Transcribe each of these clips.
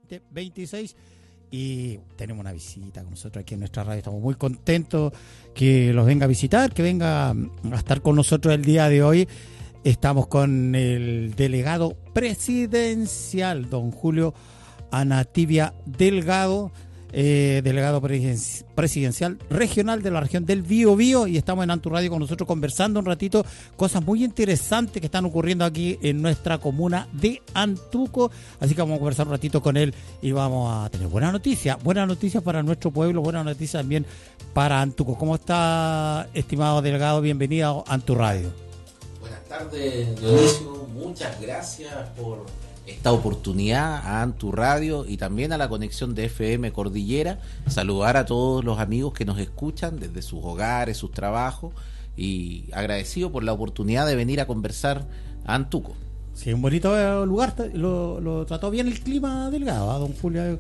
2026. Y tenemos una visita con nosotros aquí en nuestra radio. Estamos muy contentos que los venga a visitar, que venga a estar con nosotros el día de hoy. Estamos con el delegado presidencial, don Julio Anativia Delgado, delegado presidencial regional de la región del Biobío, y estamos en Antu Radio con nosotros conversando un ratito cosas muy interesantes que están ocurriendo aquí en nuestra comuna de Antuco, así que vamos a conversar un ratito con él y vamos a tener buenas noticias para nuestro pueblo, buenas noticias también para Antuco. ¿Cómo está, estimado delegado? Bienvenido a Antu Radio. Buenas tardes, Dionisio, muchas gracias por esta oportunidad a Antu Radio y también a la conexión de FM Cordillera. Saludar a todos los amigos que nos escuchan desde sus hogares, sus trabajos, y agradecido por la oportunidad de venir a conversar a Antuco. Sí, un bonito lugar, lo trató bien el clima, Delgado, don Julio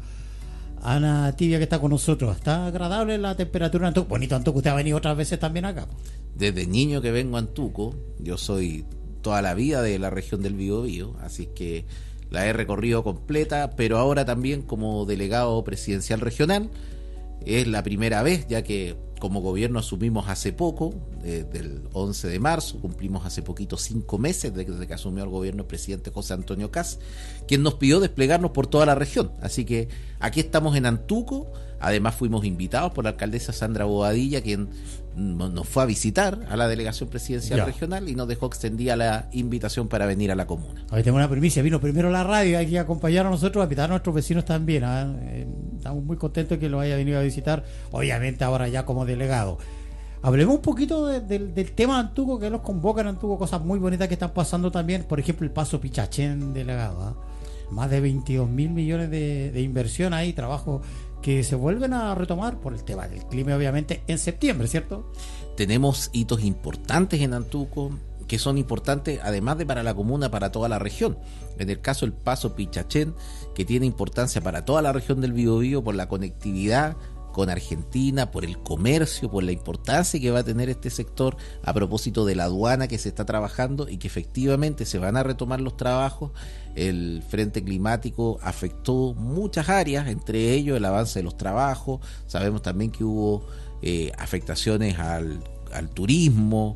Anativia, que está con nosotros. Está agradable la temperatura en Antuco. Bonito Antuco, usted ha venido otras veces también acá. Desde niño que vengo a Antuco, yo soy toda la vida de la región del Biobío, así que la he recorrido completa, pero ahora también como delegado presidencial regional. Es la primera vez, ya que como gobierno asumimos hace poco, del 11 de marzo, cumplimos hace poquito 5 meses desde que asumió el gobierno el presidente José Antonio Kast, quien nos pidió desplegarnos por toda la región. Así que aquí estamos en Antuco. Además fuimos invitados por la alcaldesa Sandra Bobadilla, quien nos fue a visitar a la delegación presidencial regional y nos dejó extendida la invitación para venir a la comuna. Hoy tengo una primicia, vino primero la radio, hay que acompañar a nosotros, a invitar a nuestros vecinos también. Estamos muy contentos de que lo haya venido a visitar, obviamente ahora ya como delegado. Hablemos un poquito del tema de Antuco, que nos convoca en Antuco, cosas muy bonitas que están pasando también, por ejemplo el paso Pichachén, delegado, más de 22.000 millones de inversión ahí, trabajo que se vuelven a retomar por el tema del clima, obviamente, en septiembre, ¿cierto? Tenemos hitos importantes en Antuco, que son importantes, además de para la comuna, para toda la región. En el caso del paso Pichachén, que tiene importancia para toda la región del Biobío por la conectividad con Argentina, por el comercio, por la importancia que va a tener este sector a propósito de la aduana que se está trabajando y que efectivamente se van a retomar los trabajos. El frente climático afectó muchas áreas, entre ellos el avance de los trabajos. Sabemos también que hubo afectaciones al turismo,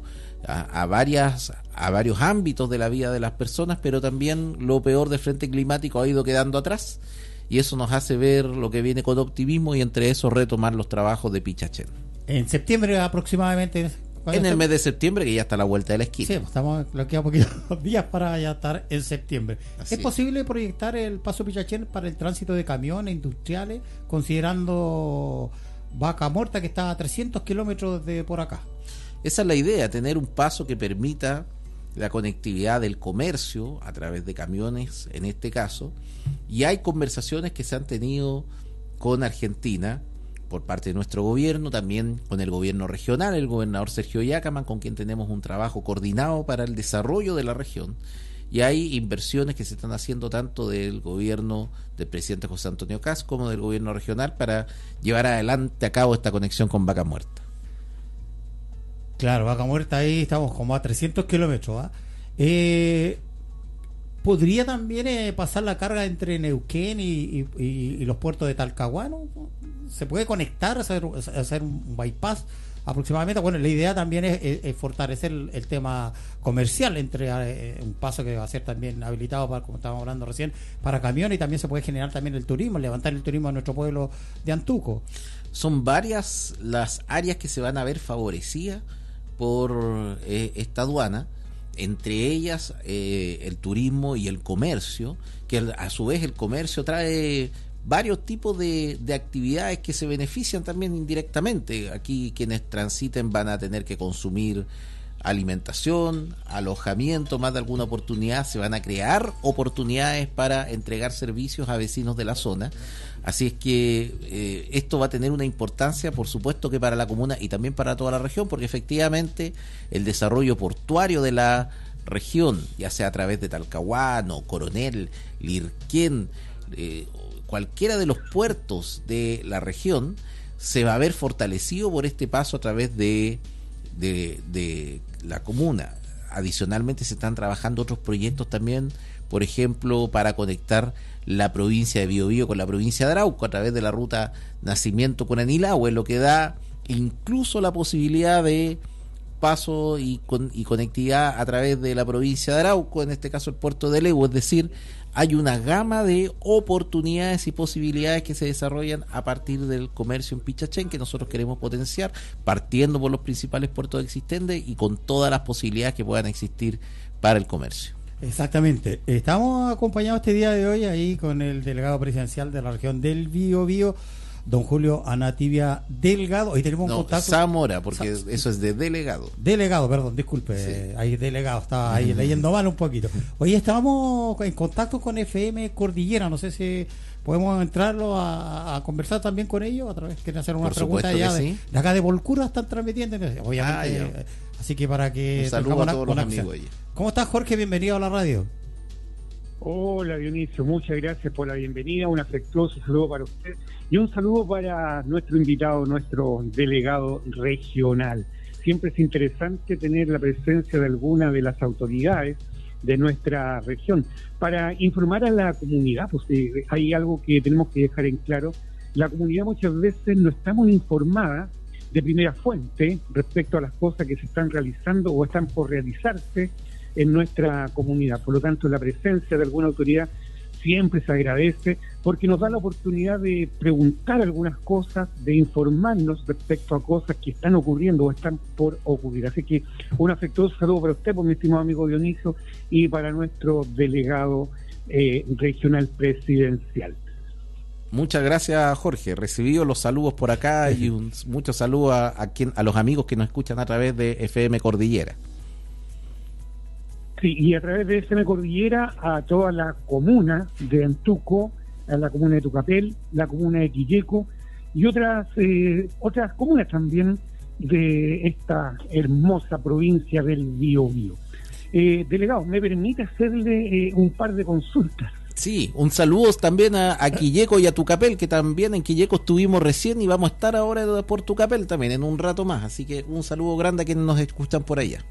a varios ámbitos de la vida de las personas, pero también lo peor del frente climático ha ido quedando atrás. Y eso nos hace ver lo que viene con optimismo y entre eso retomar los trabajos de Pichachén. En septiembre aproximadamente. En el mes de septiembre, que ya está a la vuelta de la esquina. Sí, lo queda poquitos días para ya estar en septiembre. ¿Es posible proyectar el paso Pichachén para el tránsito de camiones industriales, considerando Vaca Muerta, que está a 300 kilómetros de por acá? Esa es la idea, tener un paso que permita la conectividad del comercio a través de camiones, en este caso, y hay conversaciones que se han tenido con Argentina por parte de nuestro gobierno, también con el gobierno regional, el gobernador Sergio Yacaman, con quien tenemos un trabajo coordinado para el desarrollo de la región, y hay inversiones que se están haciendo tanto del gobierno del presidente José Antonio Kast como del gobierno regional para llevar adelante a cabo esta conexión con Vaca Muerta. Claro, Vaca Muerta, ahí estamos como a 300 kilómetros. ¿Podría también pasar la carga entre Neuquén y los puertos de Talcahuano? ¿Se puede conectar, hacer un bypass aproximadamente? Bueno, la idea también es fortalecer el tema comercial entre un paso que va a ser también habilitado, para, como estábamos hablando recién, para camiones, y también se puede generar también el turismo, levantar el turismo a nuestro pueblo de Antuco. Son varias las áreas que se van a ver favorecidas por esta aduana, entre ellas el turismo y el comercio, que a su vez el comercio trae varios tipos de actividades que se benefician también indirectamente. Aquí quienes transiten van a tener que consumir alimentación, alojamiento, más de alguna oportunidad, se van a crear oportunidades para entregar servicios a vecinos de la zona. Así es que esto va a tener una importancia, por supuesto, que para la comuna y también para toda la región, porque efectivamente el desarrollo portuario de la región, ya sea a través de Talcahuano, Coronel, Lirquén, cualquiera de los puertos de la región, se va a ver fortalecido por este paso a través de la comuna. Adicionalmente se están trabajando otros proyectos también, por ejemplo, para conectar la provincia de Biobío con la provincia de Arauco a través de la ruta Nacimiento con Anilahue, lo que da incluso la posibilidad de paso y conectividad a través de la provincia de Arauco, en este caso el puerto de Lego. Es decir, hay una gama de oportunidades y posibilidades que se desarrollan a partir del comercio en Pichachén que nosotros queremos potenciar, partiendo por los principales puertos existentes y con todas las posibilidades que puedan existir para el comercio. Exactamente. Estamos acompañados este día de hoy ahí con el delegado presidencial de la región del Biobío, don Julio Anativia Delgado. Hoy tenemos un contacto. Zamora, porque eso es de delegado. Delegado, perdón, disculpe. Sí. Ahí delegado, estaba ahí leyendo mal un poquito. Hoy estábamos en contacto con FM Cordillera. No sé si podemos entrarlo a conversar también con ellos a través. Quieren hacer una pregunta allá de acá de Volcura, están transmitiendo. Obviamente. Así que para que. Un saludo a todos los amigos allí. ¿Cómo estás, Jorge? Bienvenido a la radio. Hola, Dionisio, muchas gracias por la bienvenida, un afectuoso saludo para usted y un saludo para nuestro invitado, nuestro delegado regional. Siempre es interesante tener la presencia de alguna de las autoridades de nuestra región para informar a la comunidad, pues hay algo que tenemos que dejar en claro. La comunidad muchas veces no está muy informada de primera fuente respecto a las cosas que se están realizando o están por realizarse en nuestra comunidad. Por lo tanto, la presencia de alguna autoridad siempre se agradece porque nos da la oportunidad de preguntar algunas cosas, de informarnos respecto a cosas que están ocurriendo o están por ocurrir. Así que un afectuoso saludo para usted, por mi estimado amigo Dionisio, y para nuestro delegado regional presidencial. Muchas gracias, Jorge. Recibido los saludos por acá y muchos saludos a los amigos que nos escuchan a través de FM Cordillera. Sí, y a través de FM Cordillera a toda la comuna de Antuco, a la comuna de Tucapel, la comuna de Quilleco y otras comunas también de esta hermosa provincia del Biobío. Delegado, ¿me permite hacerle un par de consultas? Sí, un saludo también a Quilleco y a Tucapel, que también en Quilleco estuvimos recién y vamos a estar ahora por Tucapel también en un rato más, así que un saludo grande a quienes nos escuchan por allá.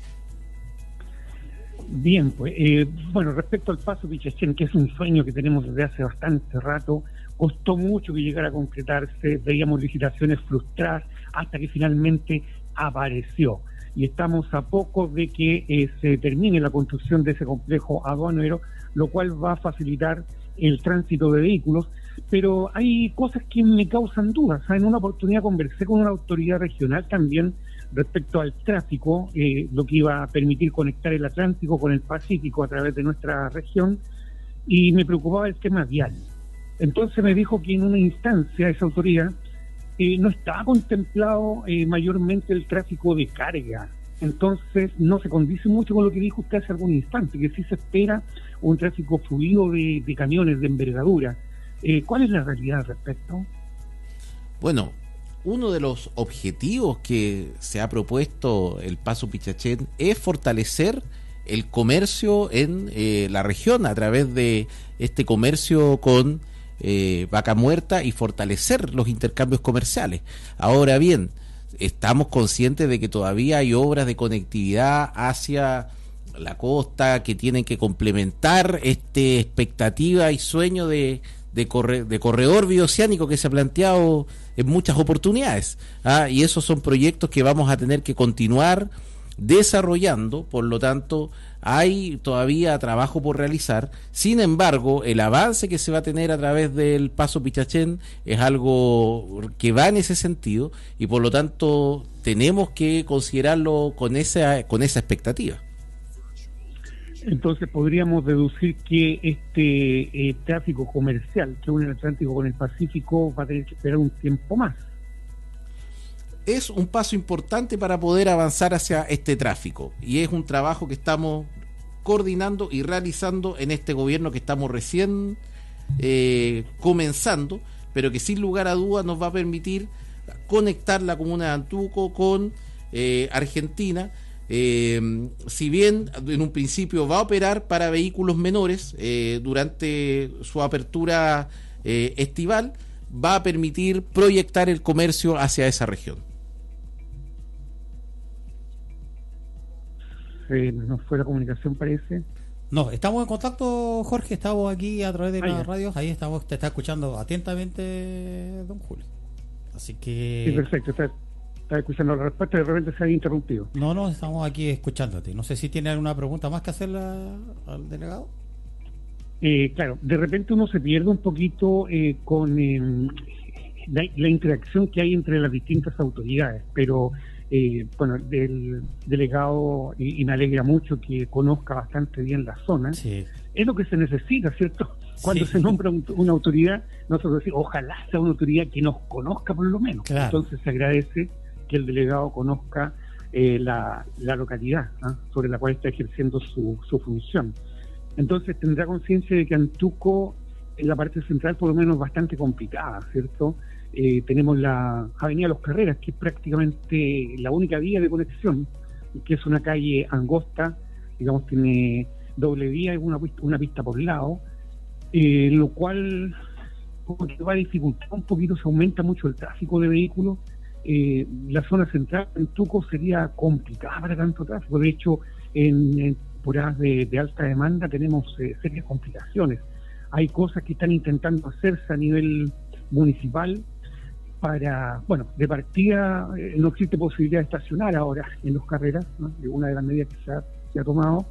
Bien, pues, bueno, respecto al paso Pichachén, que es un sueño que tenemos desde hace bastante rato, costó mucho que llegara a concretarse, veíamos licitaciones frustradas hasta que finalmente apareció. Y estamos a poco de que se termine la construcción de ese complejo aduanero, lo cual va a facilitar el tránsito de vehículos, pero hay cosas que me causan dudas. En una oportunidad conversé con una autoridad regional también respecto al tráfico, lo que iba a permitir conectar el Atlántico con el Pacífico a través de nuestra región, y me preocupaba el tema vial. Entonces me dijo que en una instancia esa autoridad no estaba contemplado mayormente el tráfico de carga. Entonces no se condice mucho con lo que dijo usted hace algún instante, que sí se espera un tráfico fluido de camiones de envergadura. ¿Cuál es la realidad al respecto? Bueno, uno de los objetivos que se ha propuesto el Paso Pichachén es fortalecer el comercio en la región a través de este comercio con vaca muerta y fortalecer los intercambios comerciales. Ahora bien, estamos conscientes de que todavía hay obras de conectividad hacia la costa que tienen que complementar esta expectativa y sueño de corredor bioceánico que se ha planteado en muchas oportunidades, y esos son proyectos que vamos a tener que continuar desarrollando. Por lo tanto, hay todavía trabajo por realizar. Sin embargo, el avance que se va a tener a través del Paso Pichachén es algo que va en ese sentido y por lo tanto tenemos que considerarlo con esa expectativa. Entonces podríamos deducir que este tráfico comercial que une el Atlántico con el Pacífico va a tener que esperar un tiempo más. Es un paso importante para poder avanzar hacia este tráfico y es un trabajo que estamos coordinando y realizando en este gobierno que estamos recién comenzando, pero que sin lugar a dudas nos va a permitir conectar la comuna de Antuco con Argentina. Si bien en un principio va a operar para vehículos menores durante su apertura estival, va a permitir proyectar el comercio hacia esa región. Nos fue la comunicación, parece. No, estamos en contacto, Jorge, estamos aquí a través de las ya. radios, ahí estamos, te está escuchando atentamente, don Julio. Así que... Sí, perfecto. Está escuchando la respuesta y de repente se ha interrumpido. No, estamos aquí escuchándote. No sé si tiene alguna pregunta más que hacerle al delegado. Claro, de repente uno se pierde un poquito con la interacción que hay entre las distintas autoridades, pero bueno, del delegado, y me alegra mucho que conozca bastante bien la zona. Sí. Es lo que se necesita, ¿cierto? Cuando Sí. se nombra una autoridad, nosotros decimos, ojalá sea una autoridad que nos conozca por lo menos. Claro. Entonces se agradece que el delegado conozca la localidad, ¿ah?, sobre la cual está ejerciendo su función. Entonces tendrá conciencia de que Antuco, en la parte central, por lo menos bastante complicada, ¿cierto? Tenemos la Avenida Los Carreras, que es prácticamente la única vía de conexión, que es una calle angosta, digamos, tiene doble vía y una pista por lado, lo cual como que va a dificultar un poquito, se aumenta mucho el tráfico de vehículos. La zona central en Antuco sería complicada para tanto tráfico. De hecho, en temporadas de alta demanda tenemos serias complicaciones. Hay cosas que están intentando hacerse a nivel municipal para, bueno, de partida no existe posibilidad de estacionar ahora en Los Carreras, ¿no? Una de las medidas que se ha tomado.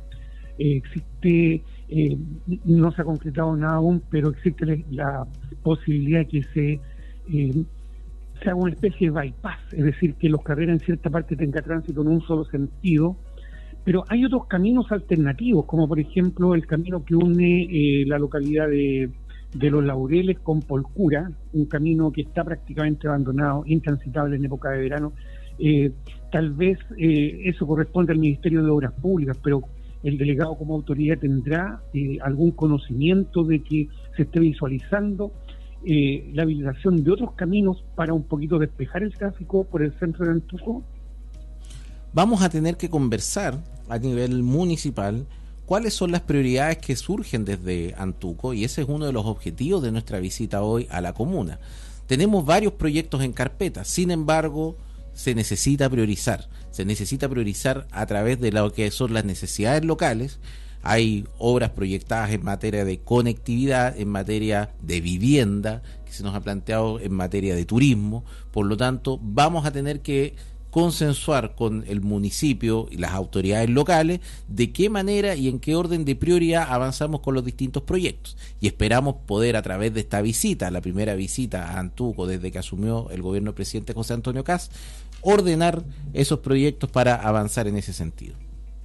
No se ha concretado nada aún, pero existe la posibilidad de que se haga una especie de bypass, es decir, que Los Carreras en cierta parte tenga tránsito en un solo sentido. Pero hay otros caminos alternativos, como por ejemplo el camino que une la localidad de Los Laureles con Polcura, un camino que está prácticamente abandonado, intransitable en época de verano. Tal vez eso corresponde al Ministerio de Obras Públicas, pero el delegado como autoridad tendrá algún conocimiento de que se esté visualizando la habilitación de otros caminos para un poquito despejar el tráfico por el centro de Antuco. Vamos a tener que conversar a nivel municipal cuáles son las prioridades que surgen desde Antuco, y ese es uno de los objetivos de nuestra visita hoy a la comuna. Tenemos varios proyectos en carpeta, sin embargo, se necesita priorizar a través de lo que son las necesidades locales. Hay obras proyectadas en materia de conectividad, en materia de vivienda, que se nos ha planteado en materia de turismo. Por lo tanto, vamos a tener que consensuar con el municipio y las autoridades locales de qué manera y en qué orden de prioridad avanzamos con los distintos proyectos, y esperamos poder, a través de esta visita, la primera visita a Antuco desde que asumió el gobierno del presidente José Antonio Kast, ordenar esos proyectos para avanzar en ese sentido.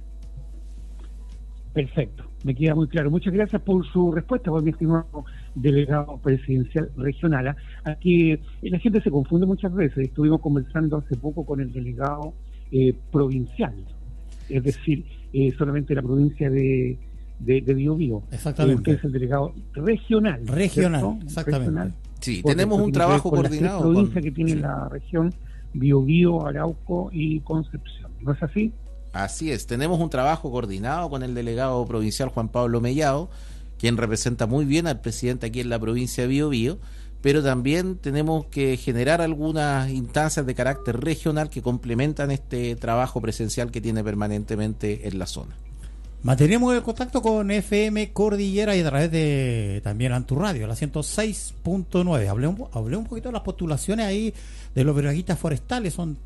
Perfecto, me queda muy claro. Muchas gracias por su respuesta, por mi estimado delegado presidencial regional. Aquí la gente se confunde muchas veces. Estuvimos conversando hace poco con el delegado provincial, es decir, solamente la provincia de Biobío. Exactamente. Usted es el delegado regional. ¿Cierto? Exactamente. Regional. Sí, Porque tenemos un trabajo coordinado la provincia que tiene la región Biobío, Arauco y Concepción. ¿No es así? Así es, tenemos un trabajo coordinado con el delegado provincial Juan Pablo Mellado, quien representa muy bien al presidente aquí en la provincia de Biobío, pero también tenemos que generar algunas instancias de carácter regional que complementan este trabajo presencial que tiene permanentemente en la zona. Mantenemos el contacto con FM Cordillera y a través de también Anturradio, la 106.9. Hablé un poquito de las postulaciones ahí de los brigadistas forestales, son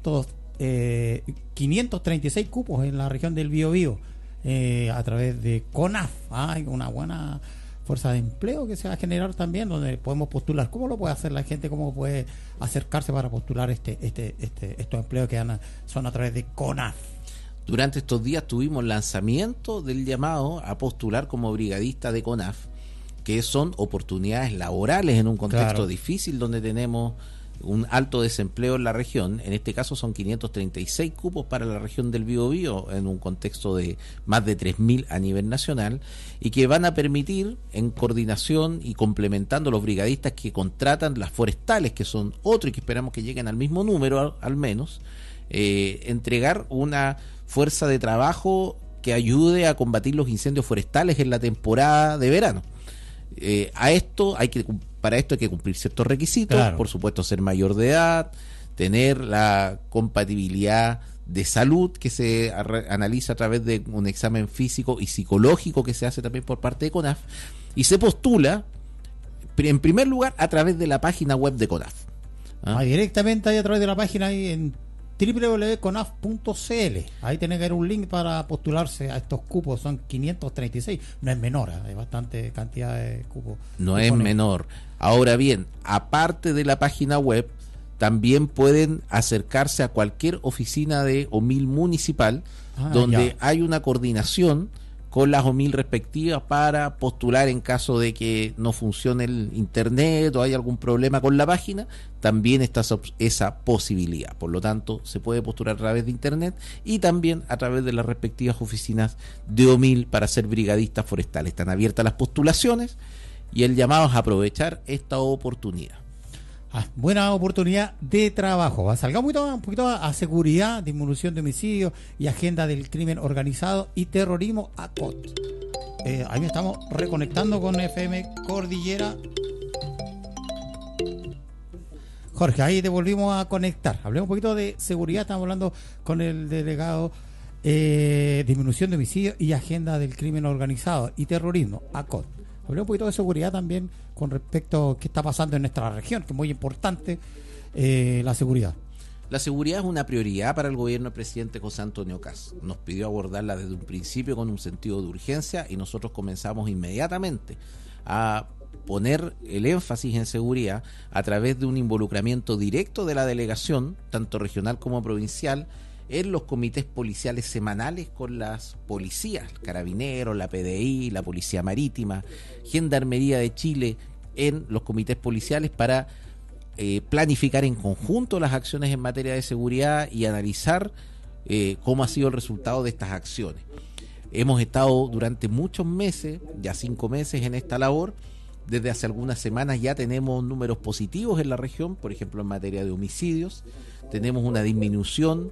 536 cupos en la región del Biobío, a través de CONAF. Hay una buena fuerza de empleo que se va a generar también, donde podemos postular. ¿Cómo lo puede hacer la gente? ¿Cómo puede acercarse para postular estos empleos que son a través de CONAF? Durante estos días tuvimos lanzamiento del llamado a postular como brigadista de CONAF, que son oportunidades laborales en un contexto difícil donde tenemos un alto desempleo en la región. En este caso son 536 cupos para la región del Biobío en un contexto de más de 3.000 a nivel nacional, y que van a permitir, en coordinación y complementando los brigadistas que contratan las forestales, que son otros y que esperamos que lleguen al mismo número al menos, entregar una fuerza de trabajo que ayude a combatir los incendios forestales en la temporada de verano. Para esto hay que cumplir ciertos requisitos, por supuesto ser mayor de edad, tener la compatibilidad de salud que se analiza a través de un examen físico y psicológico que se hace también por parte de CONAF, y se postula en primer lugar a través de la página web de CONAF. Directamente ahí a través de la página ahí en www.conaf.cl. Ahí tiene que haber un link para postularse a estos cupos, son 536, no es menor, hay bastante cantidad de cupos. No es menor. Ahora bien, aparte de la página web, también pueden acercarse a cualquier oficina de OMIL municipal, donde hay una coordinación con las OMIL respectivas para postular en caso de que no funcione el internet o hay algún problema con la página. También está esa posibilidad. Por lo tanto, se puede postular a través de internet y también a través de las respectivas oficinas de OMIL para ser brigadistas forestales. Están abiertas las postulaciones y el llamado es a aprovechar esta oportunidad. Buena oportunidad de trabajo. Salgamos un poquito a seguridad, disminución de homicidios y agenda del crimen organizado y terrorismo ACOT. Ahí me estamos reconectando con FM Cordillera. Jorge, ahí te volvimos a conectar. Hablemos un poquito de seguridad. Estamos hablando con el delegado disminución de homicidios y agenda del crimen organizado y terrorismo ACOT. Hablemos un poquito de seguridad también con respecto a qué está pasando en nuestra región, que es muy importante la seguridad. La seguridad es una prioridad para el gobierno del presidente José Antonio Kast. Nos pidió abordarla desde un principio con un sentido de urgencia y nosotros comenzamos inmediatamente a poner el énfasis en seguridad a través de un involucramiento directo de la delegación, tanto regional como provincial, en los comités policiales semanales con las policías, Carabineros, la PDI, la Policía Marítima, Gendarmería de Chile, en los comités policiales para planificar en conjunto las acciones en materia de seguridad y analizar cómo ha sido el resultado de estas acciones. Hemos estado durante muchos meses, ya 5 meses en esta labor. Desde hace algunas semanas ya tenemos números positivos en la región, por ejemplo en materia de homicidios. Tenemos una disminución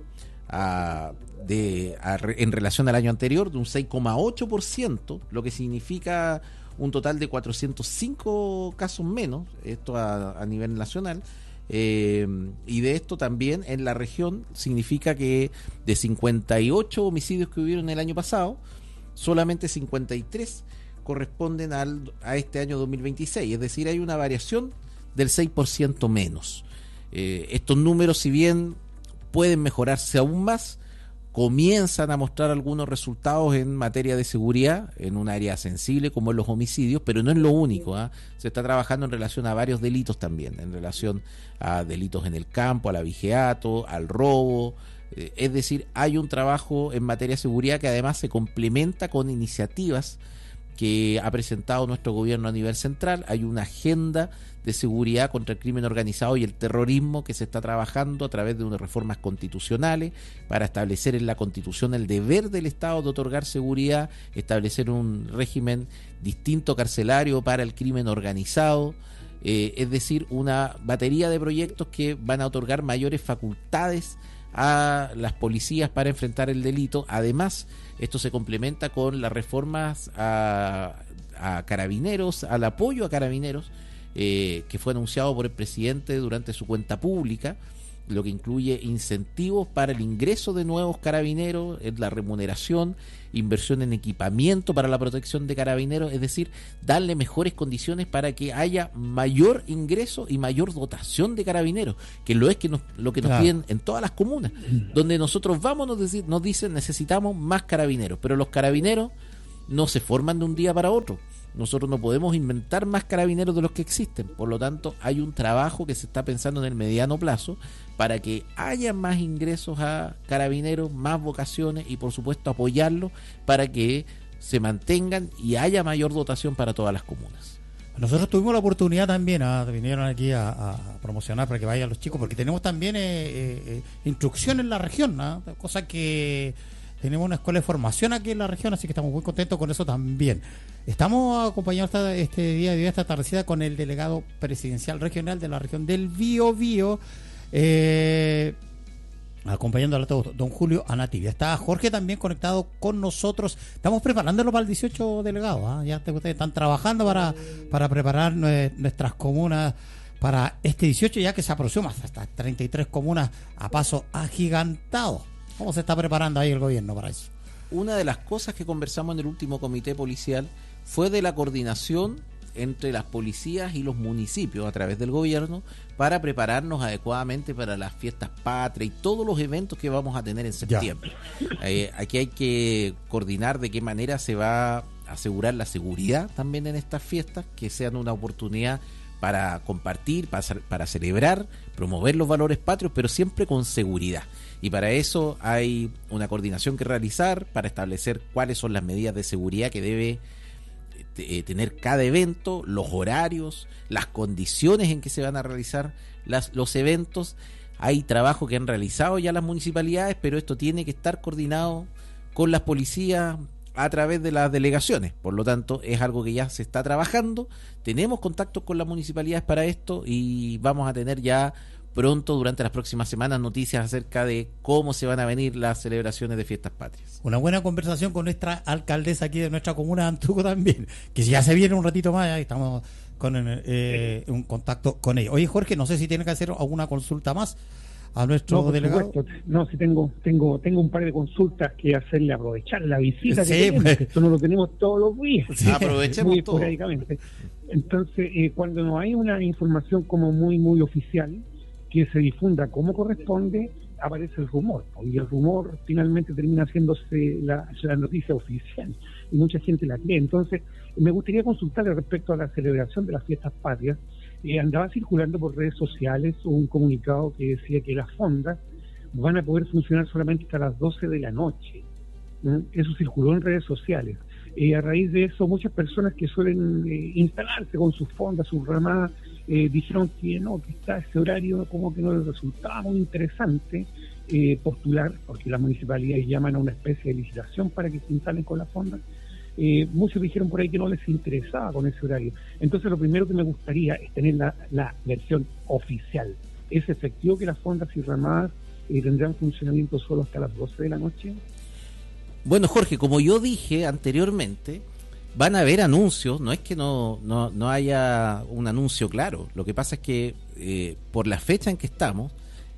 en relación al año anterior de un 6,8%, lo que significa un total de 405 casos menos, esto a nivel nacional, y de esto también en la región significa que de 58 homicidios que hubieron el año pasado, solamente 53 corresponden a este año 2026, es decir, hay una variación del 6% menos. Estos números, si bien pueden mejorarse aún más, comienzan a mostrar algunos resultados en materia de seguridad, en un área sensible como en los homicidios, pero no es lo único. Se está trabajando en relación a varios delitos también, en relación a delitos en el campo, al abigeato, al robo. Es decir, hay un trabajo en materia de seguridad que además se complementa con iniciativas que ha presentado nuestro gobierno a nivel central. Hay una agenda de seguridad contra el crimen organizado y el terrorismo que se está trabajando a través de unas reformas constitucionales para establecer en la Constitución el deber del Estado de otorgar seguridad, establecer un régimen distinto carcelario para el crimen organizado, es decir, una batería de proyectos que van a otorgar mayores facultades a las policías para enfrentar el delito. Además, esto se complementa con las reformas a Carabineros, al apoyo a Carabineros, que fue anunciado por el presidente durante su cuenta pública, lo que incluye incentivos para el ingreso de nuevos carabineros, la remuneración, inversión en equipamiento para la protección de carabineros, es decir, darle mejores condiciones para que haya mayor ingreso y mayor dotación de carabineros, que lo que nos piden en todas las comunas, donde nosotros vamos, nos dicen necesitamos más carabineros, pero los carabineros no se forman de un día para otro. Nosotros no podemos inventar más carabineros de los que existen. Por lo tanto, hay un trabajo que se está pensando en el mediano plazo para que haya más ingresos a carabineros, más vocaciones y, por supuesto, apoyarlos para que se mantengan y haya mayor dotación para todas las comunas. Nosotros tuvimos la oportunidad también, vinieron aquí a promocionar para que vayan los chicos, porque tenemos también instrucción en la región, cosa que tenemos una escuela de formación aquí en la región, así que estamos muy contentos con eso también. Estamos acompañados este día de hoy, esta tardecita, con el delegado presidencial regional de la región del Biobío, acompañándolo a todos, don Julio Anativia. Está Jorge también conectado con nosotros. Estamos preparándolo para el 18 delegado. Ya ustedes están trabajando para preparar nuestras comunas para este 18, ya que se aproxima hasta 33 comunas a paso agigantado. ¿Cómo se está preparando ahí el gobierno para eso? Una de las cosas que conversamos en el último comité policial fue de la coordinación entre las policías y los municipios a través del gobierno para prepararnos adecuadamente para las fiestas patrias y todos los eventos que vamos a tener en septiembre. Aquí hay que coordinar de qué manera se va a asegurar la seguridad también en estas fiestas, que sean una oportunidad para compartir, para celebrar, promover los valores patrios, pero siempre con seguridad. Y para eso hay una coordinación que realizar para establecer cuáles son las medidas de seguridad que debe tener cada evento, los horarios, las condiciones en que se van a realizar los eventos. Hay trabajo que han realizado ya las municipalidades, pero esto tiene que estar coordinado con las policías a través de las delegaciones. Por lo tanto, es algo que ya se está trabajando. Tenemos contactos con las municipalidades para esto y vamos a tener ya pronto, durante las próximas semanas, noticias acerca de cómo se van a venir las celebraciones de fiestas patrias. Una buena conversación con nuestra alcaldesa aquí de nuestra comuna de Antuco también, que ya se viene un ratito más, ya estamos con un contacto con ella. Oye, Jorge, no sé si tiene que hacer alguna consulta más a nuestro delegado. Supuesto. No, sí tengo un par de consultas que hacerle, aprovechar la visita Sí, que tenemos, pues. que esto no lo tenemos todos los días. Sí, aprovechemos muy todo. esporádicamente. Entonces, cuando no hay una información como muy oficial, que se difunda como corresponde, aparece el rumor, y el rumor finalmente termina haciéndose la noticia oficial, y mucha gente la cree. Entonces, me gustaría consultarle respecto a la celebración de las fiestas patrias. Andaba circulando por redes sociales un comunicado que decía que las fondas van a poder funcionar solamente hasta las 12 de la noche. Eso circuló en redes sociales. A raíz de eso, muchas personas que suelen instalarse con sus fondas, sus ramadas, dijeron que no, que está ese horario como que no les resultaba muy interesante postular, porque las municipalidades llaman a una especie de licitación para que se instalen con las fondas. Muchos dijeron por ahí que no les interesaba con ese horario. Entonces, lo primero que me gustaría es tener la versión oficial. ¿Es efectivo que las fondas y ramadas tendrán funcionamiento solo hasta las 12 de la noche? Bueno, Jorge, como yo dije anteriormente, van a haber anuncios, no es que no haya un anuncio claro. Lo que pasa es que por la fecha en que estamos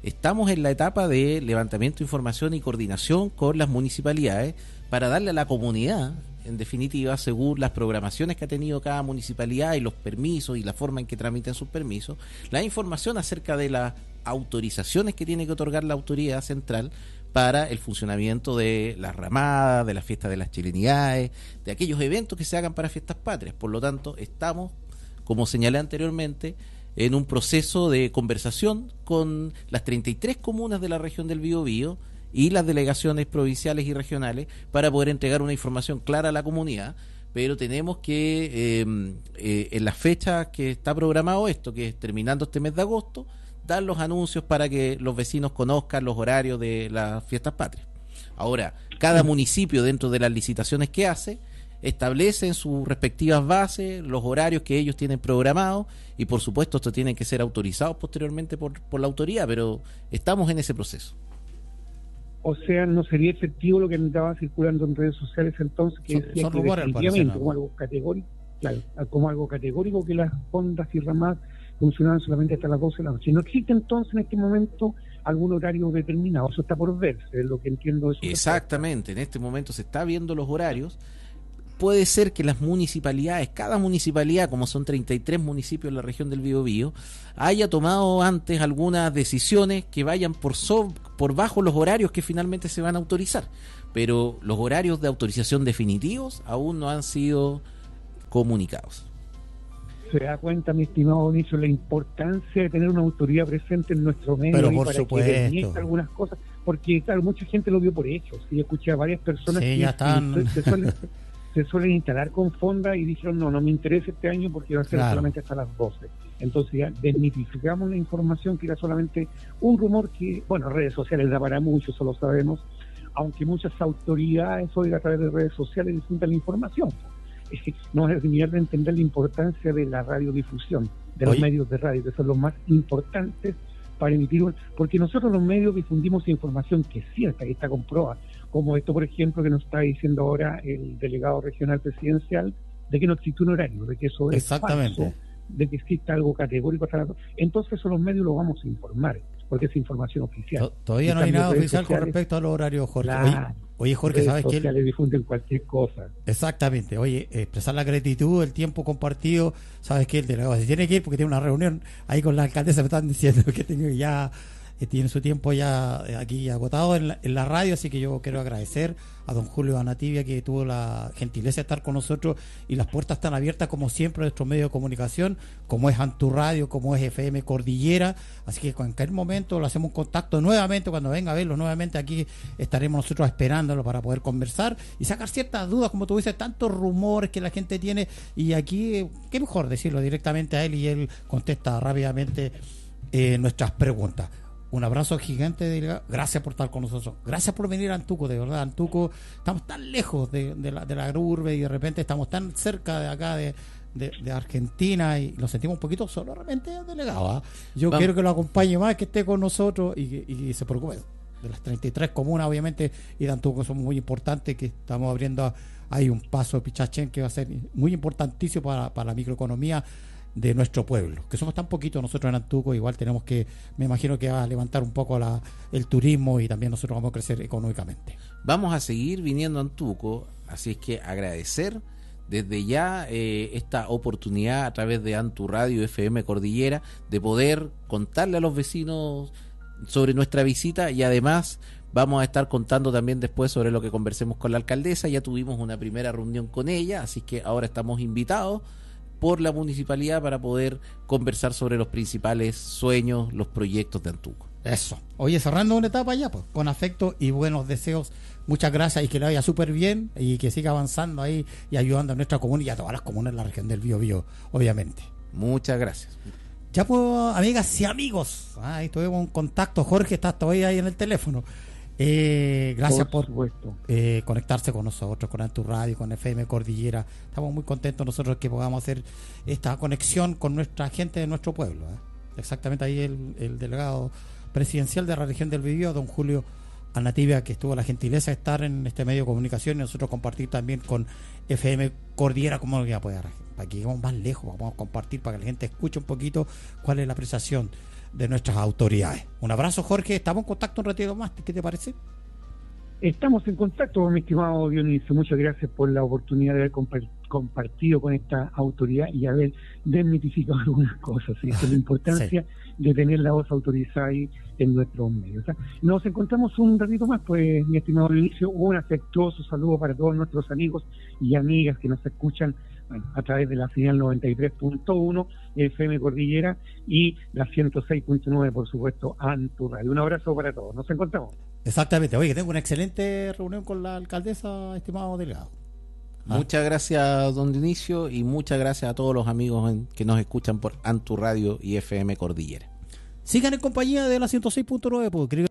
en la etapa de levantamiento de información y coordinación con las municipalidades para darle a la comunidad, en definitiva, según las programaciones que ha tenido cada municipalidad y los permisos y la forma en que tramiten sus permisos, la información acerca de las autorizaciones que tiene que otorgar la autoridad central para el funcionamiento de las ramadas, de las fiestas de las chilenidades, de aquellos eventos que se hagan para fiestas patrias. Por lo tanto, estamos, como señalé anteriormente, en un proceso de conversación con las 33 comunas de la región del Biobío y las delegaciones provinciales y regionales para poder entregar una información clara a la comunidad, pero tenemos que, en las fechas que está programado esto, que es terminando este mes de agosto, dar los anuncios para que los vecinos conozcan los horarios de las fiestas patrias. Ahora, cada municipio, dentro de las licitaciones que hace, establece en sus respectivas bases los horarios que ellos tienen programados, y por supuesto esto tiene que ser autorizado posteriormente por la autoridad, pero estamos en ese proceso. O sea, no sería efectivo lo que andaba circulando en redes sociales entonces, que decía son que rumores, definitivamente, ¿no? como algo categórico, claro, como algo categórico, que las fondas y ramadas funcionaban solamente hasta las 12 de la noche. No existe entonces en este momento algún horario determinado, eso está por verse, es lo que entiendo. Eso exactamente, en este momento se está viendo los horarios. Puede ser que las municipalidades, cada municipalidad, como son 33 municipios en la región del Biobío, haya tomado antes algunas decisiones que vayan por bajo los horarios que finalmente se van a autorizar, pero los horarios de autorización definitivos aún no han sido comunicados. Se da cuenta, mi estimado Dionisio, la importancia de tener una autoridad presente en nuestro medio, pero y por para supuesto, que permita algunas cosas, porque claro, mucha gente lo vio por hechos. Sí, escuché a varias personas sí, que ya están. se suelen instalar con fonda y dijeron no me interesa este año porque va a ser Claro. solamente hasta las 12. Entonces ya desmitificamos la información que era solamente un rumor que, bueno, redes sociales da para mucho, eso lo sabemos, aunque muchas autoridades hoy a través de redes sociales difunden la información. Es que no es terminar de entender la importancia de la radiodifusión, de los medios de radio, que son los más importantes para emitir, porque nosotros los medios difundimos información que es cierta, que está comprobada, como esto, por ejemplo, que nos está diciendo ahora el delegado regional presidencial, de que no existe un horario, de que eso es exactamente falso, de que exista algo categórico. Entonces, eso los medios lo vamos a informar. porque es información oficial. Todavía no hay nada oficial con respecto a los horarios, Jorge. Oye, Jorge, ¿sabes qué? Sociales difunden cualquier cosa. Exactamente. Oye, expresar la gratitud, el tiempo compartido. ¿Sabes qué? El delegado se tiene que ir porque tiene una reunión ahí con la alcaldesa. Me están diciendo que tengo ya tiene su tiempo ya aquí agotado en la radio, así que yo quiero agradecer a don Julio Anativia, que tuvo la gentileza de estar con nosotros, y las puertas están abiertas como siempre a nuestro medio de comunicación, como es Antu Radio, como es FM Cordillera, así que en cualquier momento le hacemos un contacto nuevamente, cuando venga a verlo nuevamente aquí estaremos nosotros esperándolo para poder conversar y sacar ciertas dudas, como tú dices, tantos rumores que la gente tiene, y aquí qué mejor decirlo directamente a él y él contesta rápidamente nuestras preguntas. Un abrazo gigante, delegado. Gracias por estar con nosotros. Gracias por venir a Antuco, de verdad. Antuco, estamos tan lejos de la urbe y de repente estamos tan cerca de acá de Argentina y nos sentimos un poquito solo realmente, delegado. ¿Eh? Yo quiero que lo acompañe más, que esté con nosotros y se preocupe. De las 33 comunas, obviamente, y de Antuco son muy importantes, que estamos abriendo ahí un paso de Pichachén que va a ser muy importantísimo para la microeconomía de nuestro pueblo, que somos tan poquitos nosotros en Antuco. Igual tenemos que, me imagino que va a levantar un poco el turismo y también nosotros vamos a crecer económicamente. Vamos a seguir viniendo a Antuco, así es que agradecer desde ya esta oportunidad a través de Antu Radio FM Cordillera de poder contarle a los vecinos sobre nuestra visita, y además vamos a estar contando también después sobre lo que conversemos con la alcaldesa. Ya tuvimos una primera reunión con ella, así que ahora estamos invitados por la municipalidad para poder conversar sobre los principales sueños, los proyectos de Antuco. Eso. Oye, cerrando una etapa ya, pues, con afecto y buenos deseos. Muchas gracias y que le vaya súper bien y que siga avanzando ahí y ayudando a nuestra comuna y a todas las comunas de la región del Biobío, obviamente. Muchas gracias. Ya pues, amigas y amigos, ahí tuvimos un contacto. Jorge está todavía ahí en el teléfono. Gracias por conectarse con nosotros, con Antu Radio, con FM Cordillera. Estamos muy contentos nosotros que podamos hacer esta conexión con nuestra gente de nuestro pueblo. Exactamente, ahí el delegado presidencial de la región del Biobío, don Julio Anativia, que estuvo la gentileza de estar en este medio de comunicación y nosotros compartir también con FM Cordillera, como ya puede, para que lleguemos más lejos, vamos a compartir para que la gente escuche un poquito cuál es la apreciación de nuestras autoridades. Un abrazo, Jorge, estamos en contacto un ratito más, ¿qué te parece? Estamos en contacto, mi estimado Dionisio, muchas gracias por la oportunidad de haber compartido con esta autoridad y haber desmitificado algunas cosas, ¿sí? Es la importancia de tener la voz autorizada ahí en nuestros medios. ¿Sí? Nos encontramos un ratito más, pues, mi estimado Dionisio, un afectuoso saludo para todos nuestros amigos y amigas que nos escuchan a través de la señal 93.1 FM Cordillera y la 106.9, por supuesto, Antu Radio. Un abrazo para todos, nos encontramos. Exactamente, oye, que tengo una excelente reunión con la alcaldesa, estimado delegado. Muchas gracias, don Dionisio, y muchas gracias a todos los amigos que nos escuchan por Antu Radio y FM Cordillera. Sigan en compañía de la 106.9, porque